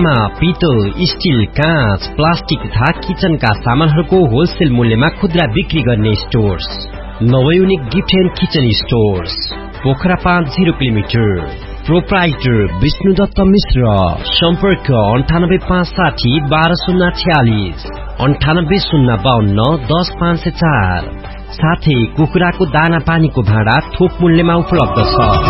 तामा, पितल, स्टील, काँच, प्लास्टिक तथा किचनका सामानहरूको होलसेल मूल्यमा खुद्रा बिक्री गर्ने stores नवयुनिक gift and kitchen stores, Pokhara 5 0 kilometre. Proprietor Vishnu Dutt मिश्र। सम्पर्क 98560 12046 98052 10504। साथै कुखुराको दाना पानीको भाँडा थोक मूल्यमा उपलब्ध छ।